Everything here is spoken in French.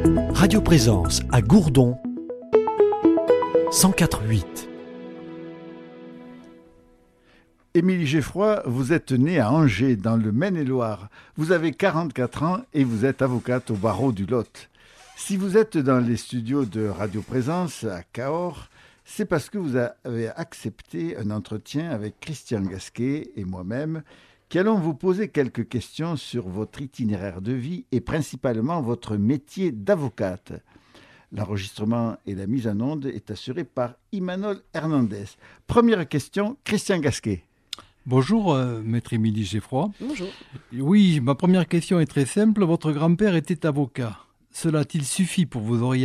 Radio Présence à Gourdon 104.8. Émilie Geffroy, vous êtes née à Angers, dans le Maine-et-Loire. Vous avez 44 ans et vous êtes avocate au barreau du Lot. Si vous êtes dans les studios de Radio Présence à Cahors, c'est parce que vous avez accepté un entretien avec Christian Gasquet et moi-même, qui allons vous poser quelques questions sur votre itinéraire de vie et principalement votre métier d'avocate. L'enregistrement et la mise en onde est assuré par Imanol Hernandez. Première question, Christian Gasquet. Bonjour, maître Émilie Geffroy. Bonjour. Oui, ma première question est très simple. Votre grand-père était avocat. Cela a-t-il suffi pour vous orienter